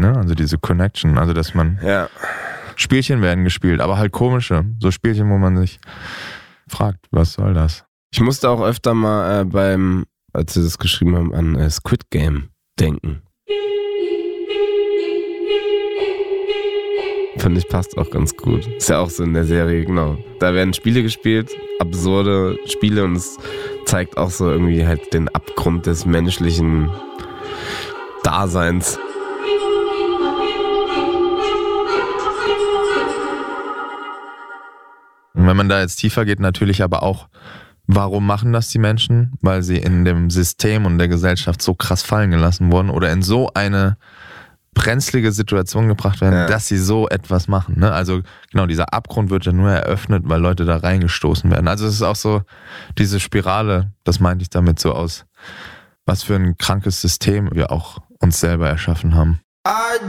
ne? Also diese Connection, also dass man Spielchen werden gespielt, aber halt komische, so Spielchen, wo man sich fragt, was soll das? Ich musste auch öfter mal als sie das geschrieben haben, an Squid Game denken. Finde ich, passt auch ganz gut. Ist ja auch so in der Serie, genau. Da werden Spiele gespielt, absurde Spiele, und es zeigt auch so irgendwie halt den Abgrund des menschlichen Daseins. Und wenn man da jetzt tiefer geht, natürlich aber auch, warum machen das die Menschen? Weil sie in dem System und der Gesellschaft so krass fallen gelassen wurden oder in so eine brenzlige Situation gebracht werden, dass sie so etwas machen. Ne? Also genau, dieser Abgrund wird ja nur eröffnet, weil Leute da reingestoßen werden. Also es ist auch so diese Spirale, das meinte ich damit so aus, was für ein krankes System wir auch uns selber erschaffen haben.